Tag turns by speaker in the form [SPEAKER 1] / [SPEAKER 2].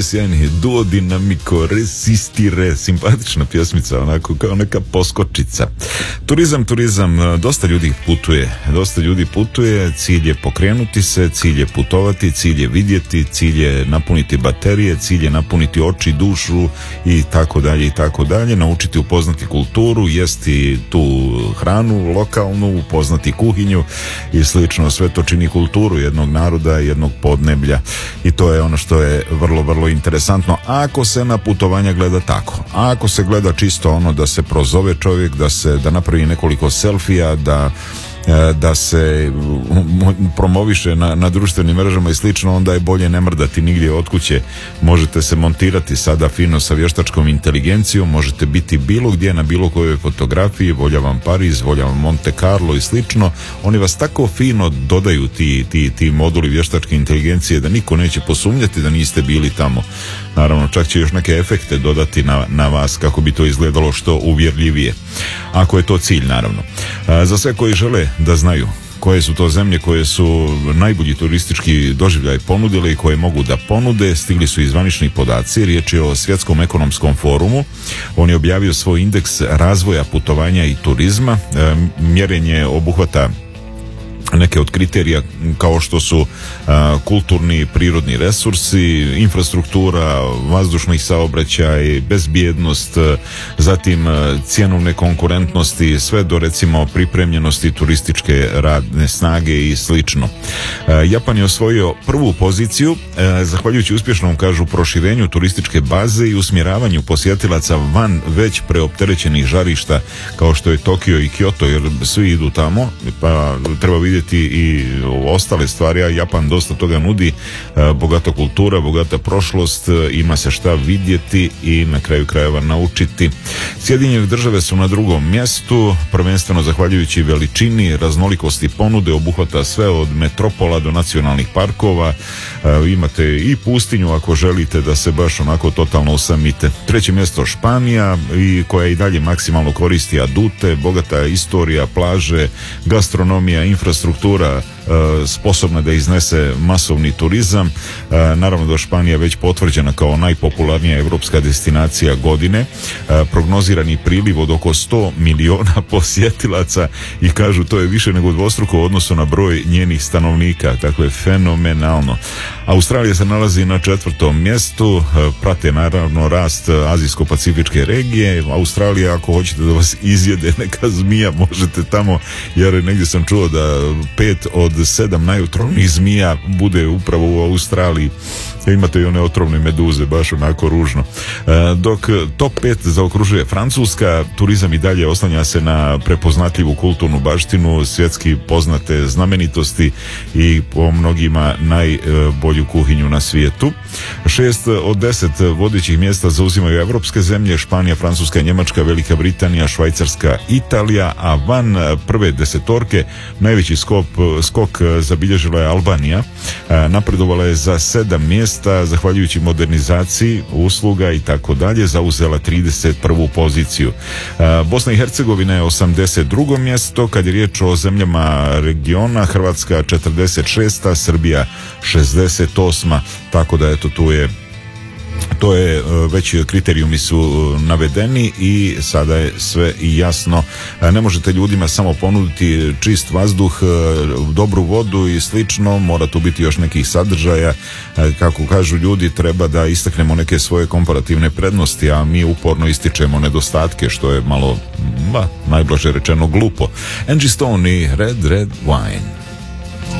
[SPEAKER 1] sjajni Duo Dinamico Resistire, simpatična pjesmica, onako kao neka poskočica. Turizam, dosta ljudi putuje, cilj je pokrenuti se, cilj je putovati, cilj je vidjeti, cilj je napuniti baterije, cilj je napuniti oči, dušu i tako dalje, naučiti upoznati kulturu, jesti tu hranu lokalnu, upoznati kuhinju i slično. Sve to čini kulturu jednog naroda, jednog podneblja i to je ono što je vrlo, vrlo interesantno ako se na putovanja gleda tako. A ako se gleda čisto ono da se prozove čovjek, da napravi nekoliko selfija, da se promoviše na društvenim mrežama i slično, onda je bolje ne mrdati nigdje od kuće. Možete se montirati sada fino sa vještačkom inteligencijom, možete biti bilo gdje na bilo kojoj fotografiji, volja vam Pariz, volja vam Monte Carlo i slično. Oni vas tako fino dodaju ti moduli vještačke inteligencije da niko neće posumnjati da niste bili tamo. Naravno, čak će još neke efekte dodati na vas kako bi to izgledalo što uvjerljivije. Ako je to cilj, naravno. Za sve koji žele da znaju koje su to zemlje koje su najbolji turistički doživljaj ponudile i koje mogu da ponude, stigli su i zvanični podaci. Riječ je o Svjetskom ekonomskom forumu. On je objavio svoj indeks razvoja putovanja i turizma. Mjerenje obuhvata neke od kriterija kao što su kulturni i prirodni resursi, infrastruktura, vazdušni saobraćaj, bezbjednost, zatim cjenovne konkurentnosti, sve do recimo pripremljenosti turističke radne snage i slično. Japan je osvojio prvu poziciju zahvaljujući uspješnom, kažu, proširenju turističke baze i usmjeravanju posjetilaca van već preopterećenih žarišta kao što je Tokio i Kyoto, jer svi idu tamo, pa treba vidjeti i ostale stvari, a Japan dosta toga nudi, bogata kultura, bogata prošlost, ima se šta vidjeti i na kraju krajeva naučiti. Sjedinjene Države su na drugom mjestu, prvenstveno zahvaljujući veličini, raznolikosti ponude, obuhvata sve od metropola do nacionalnih parkova, imate i pustinju ako želite da se baš onako totalno usamite. Treće mjesto Španija, koja i dalje maksimalno koristi adute, bogata istorija, plaže, gastronomija, infrastruktura sposobna da iznese masovni turizam. Naravno da Španija već potvrđena kao najpopularnija europska destinacija godine. Prognozirani priliv od oko 100 miliona posjetilaca i kažu to je više nego dvostruko u odnosu na broj njenih stanovnika. Dakle, fenomenalno. Australija se nalazi na 4. mjestu, prate naravno rast azijsko-pacifičke regije. Australija, ako hoćete da vas izjede neka zmija, možete tamo, jer negdje sam čuo da 5 od 7 najotrovnijih zmija bude upravo u Australiji. Imate i one otrovne meduze, baš onako ružno. Dok top 5 zaokružuje Francuska, turizam i dalje oslanja se na prepoznatljivu kulturnu baštinu, svjetski poznate znamenitosti i po mnogima najbolju kuhinju na svijetu. 6 od 10 vodećih mjesta zauzimaju evropske zemlje, Španija, Francuska, Njemačka, Velika Britanija, Švajcarska, Italija, a van prve desetorke najveći skok zabilježila je Albanija. Napredovala je za 7 mjesta zahvaljujući modernizaciji usluga i tako dalje, zauzela 31. poziciju. Bosna i Hercegovina je 82. mjesto, kad je riječ o zemljama regiona, Hrvatska 46. Srbija 68. Tako da eto, to je već kriterijumi su navedeni i sada je sve jasno. Ne možete ljudima samo ponuditi čist vazduh, dobru vodu i slično, mora tu biti još nekih sadržaja. Kako kažu ljudi, treba da istaknemo neke svoje komparativne prednosti, a mi uporno ističemo nedostatke, što je malo, najblaže rečeno, glupo. Angie Stone i Red Wine.